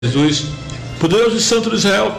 Jesus, poderoso e santo de Israel,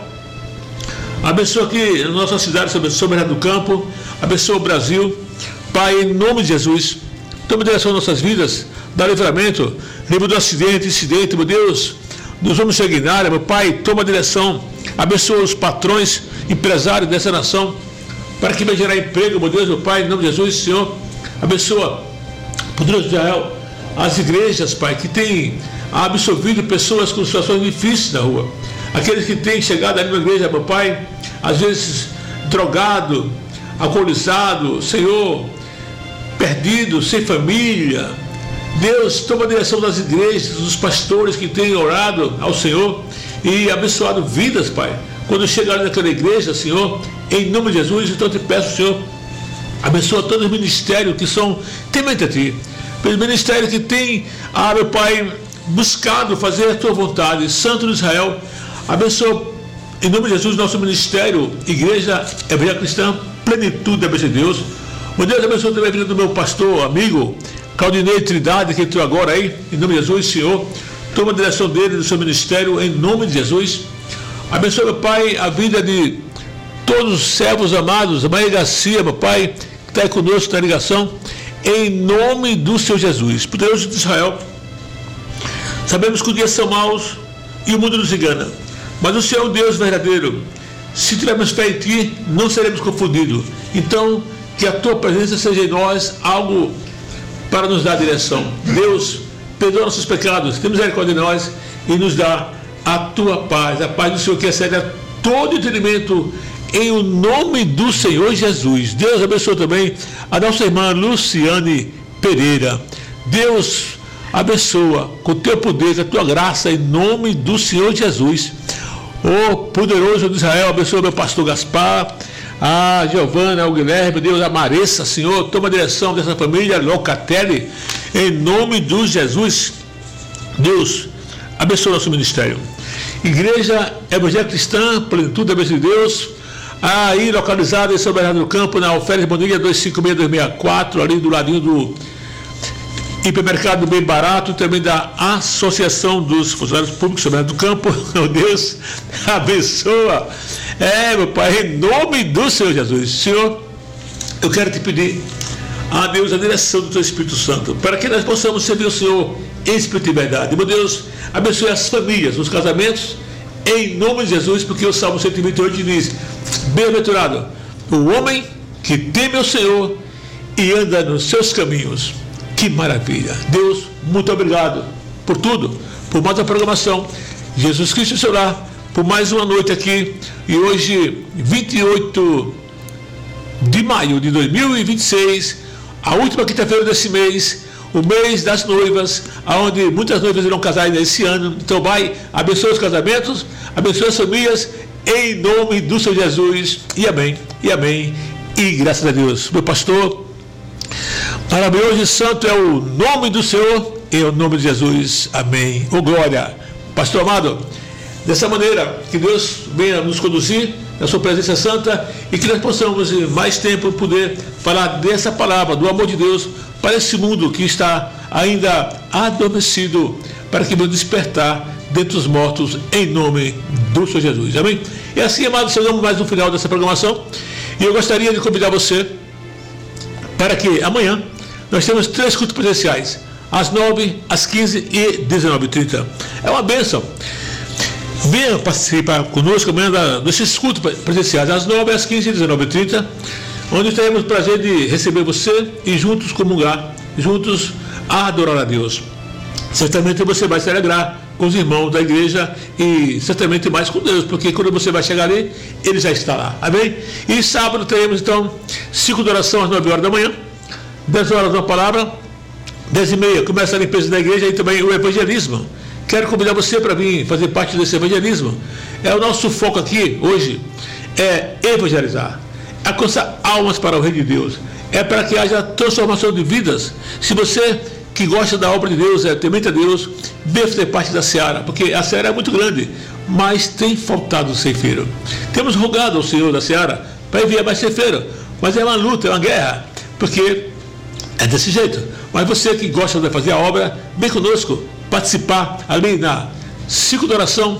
abençoa aqui a nossa cidade, abençoa o do campo, abençoa o Brasil, Pai, em nome de Jesus, toma direção às nossas vidas, dá livramento, livre do acidente, incidente, meu Deus, dos homens sanguinários, meu Pai, toma direção, abençoa os patrões, empresários dessa nação, para que vai gerar emprego, meu Deus, meu Pai, em nome de Jesus, Senhor, abençoa, poderoso de Israel, as igrejas, Pai, que têm absolvido pessoas com situações difíceis na rua, aqueles que têm chegado ali na igreja, meu Pai, às vezes drogado, alcoolizado, Senhor, perdido, sem família. Deus, toma a direção das igrejas, dos pastores que têm orado ao Senhor e abençoado vidas, Pai. Quando chegarem naquela igreja, Senhor, em nome de Jesus, então eu te peço, Senhor, abençoa todos os ministérios que são temente a Ti, pelos ministérios que têm, meu Pai, buscado fazer a Tua vontade, Santo de Israel, abençoa em nome de Jesus nosso ministério, Igreja Evangélica Cristã, Plenitude da Bênção de Deus. Meu Deus, abençoa também a vida do meu pastor, amigo, Claudinei Trindade, que entrou agora aí, em nome de Jesus, Senhor, toma a direção dele, do seu ministério, em nome de Jesus. Abençoa, meu Pai, a vida de todos os servos amados, a Maria Garcia, meu Pai, que está aí conosco na ligação, em nome do Senhor Jesus, poderoso de Israel. Sabemos que os dias são maus e o mundo nos engana, mas o Senhor é um Deus verdadeiro. Se tivermos fé em Ti, não seremos confundidos. Então, que a Tua presença seja em nós algo para nos dar direção. Deus, perdoa nossos pecados, tem misericórdia de nós e nos dá a Tua paz, a paz do Senhor que excede a todo entendimento, em o nome do Senhor Jesus. Deus abençoe também a nossa irmã Luciane Pereira. Deus abençoa com o Teu poder, com a Tua graça, em nome do Senhor Jesus. O poderoso de Israel, abençoa meu pastor Gaspar, a Giovana, o Guilherme, Deus, a Maressa, Senhor, toma a direção dessa família, Locatelli, em nome de Jesus. Deus, abençoa nosso ministério. Igreja Evangélica Cristã, Plenitude da Bênção de Deus, aí localizada em São Bernardo do Campo, na Alferes Bonilha 256-264, ali do ladinho do hipermercado Bem Barato, também da Associação dos Funcionários Públicos São Bernardo do Campo. Meu Deus, abençoa. Meu Pai, em nome do Senhor Jesus. Senhor, eu quero te pedir a Deus a direção do Teu Espírito Santo, para que nós possamos servir o Senhor em espírito e verdade. Meu Deus, abençoe as famílias, os casamentos, em nome de Jesus, porque o Salmo 128 diz: bem-aventurado o homem que teme ao Senhor e anda nos seus caminhos. Que maravilha. Deus, muito obrigado por tudo, por mais uma programação. Jesus Cristo, Senhor, lá, por mais uma noite aqui. E hoje, 28 de maio de 2026, a última quinta-feira desse mês, o mês das noivas, onde muitas noivas irão casar ainda esse ano. Então vai, abençoe os casamentos, abençoe as famílias, em nome do Senhor Jesus. E amém, e amém, e graças a Deus. Meu pastor, maravilhoso e santo é o nome do Senhor, em nome de Jesus, amém. Ô glória, pastor amado, dessa maneira que Deus venha nos conduzir na sua presença santa e que nós possamos em mais tempo poder falar dessa palavra, do amor de Deus para esse mundo que está ainda adormecido, para que venha despertar dentre os mortos, em nome do Senhor Jesus, amém. E assim, amados, chegamos mais no final dessa programação e eu gostaria de convidar você para que amanhã nós temos 3 cultos presenciais, às 9, às 15 e 19h30. É uma bênção. Venha participar conosco amanhã desses cultos presenciais, às 9, às 15 e 19h30, onde teremos o prazer de receber você e juntos comungar, juntos adorar a Deus. Certamente você vai se alegrar com os irmãos da igreja e certamente mais com Deus, porque quando você vai chegar ali, Ele já está lá, amém? E sábado teremos então 5 de oração às 9 horas da manhã, 10 horas uma palavra, 10h30 começa a limpeza da igreja e também o evangelismo. Quero convidar você para vir fazer parte desse evangelismo. O nosso foco aqui hoje é evangelizar, alcançar almas para o reino de Deus, para que haja transformação de vidas. Se você que gosta da obra de Deus, temente a Deus, venha fazer parte da seara, porque a seara é muito grande, mas tem faltado ceifeiro. Temos rogado ao Senhor da seara para enviar mais ceifeiro, mas é uma luta, é uma guerra, porque é desse jeito. Mas você que gosta de fazer a obra, vem conosco, participar ali ciclo de oração